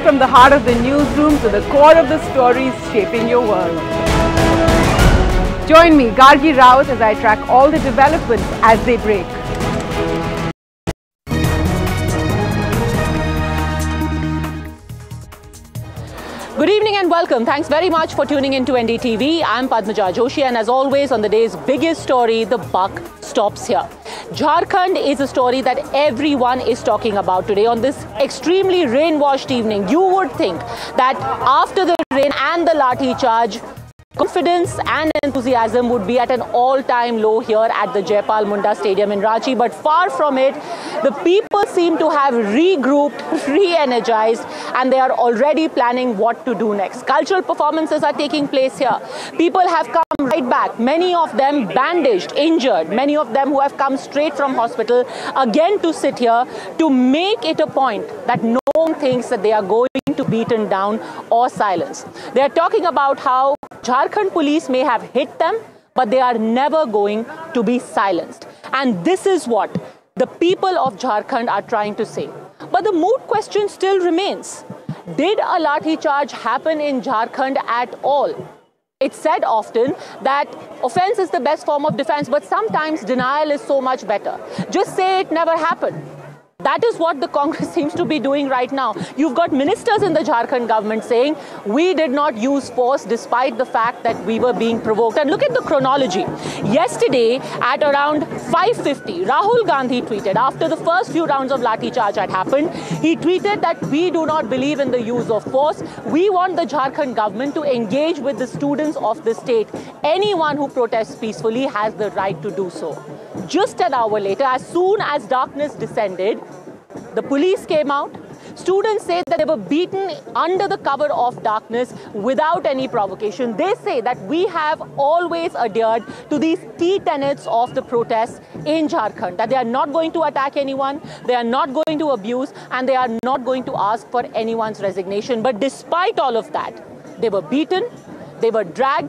from the heart of the newsroom to the core of the stories shaping your world. Join me, Gargi Raut, as I track all the developments as they break. Good evening and welcome. Thanks very much for tuning into NDTV. I'm Padmaja Joshi, and as always on the day's biggest story, the buck stops here. Jharkhand is a story that everyone is talking about today on this extremely rain-washed evening. You would think that after the rain and the lathi charge, confidence and enthusiasm would be at an all-time low here at the Jaipal Munda Stadium in Ranchi, but far from it. The people seem to have regrouped, re-energized, and they are already planning what to do next. Cultural performances are taking place here. People have come right back, many of them bandaged, injured, many of them who have come straight from hospital, again to sit here to make it a point that no one thinks that they are going to be beaten down or silenced. They are talking about how Jharkhand police may have hit them, but they are never going to be silenced. And this is what the people of Jharkhand are trying to say. But the moot question still remains. Did a lathi charge happen in Jharkhand at all? It's said often that offense is the best form of defense, but sometimes denial is so much better. Just say it never happened. That is what the Congress seems to be doing right now. You've got ministers in the Jharkhand government saying, we did not use force despite the fact that we were being provoked. And look at the chronology. Yesterday at around 5:50, Rahul Gandhi tweeted, after the first few rounds of lathi charge had happened, he tweeted that we do not believe in the use of force. We want the Jharkhand government to engage with the students of the state. Anyone who protests peacefully has the right to do so. Just an hour later, as soon as darkness descended, the police came out. Students say that they were beaten under the cover of darkness without any provocation. They say that we have always adhered to these key tenets of the protests in Jharkhand, that they are not going to attack anyone, they are not going to abuse, and they are not going to ask for anyone's resignation. But despite all of that, they were beaten, they were dragged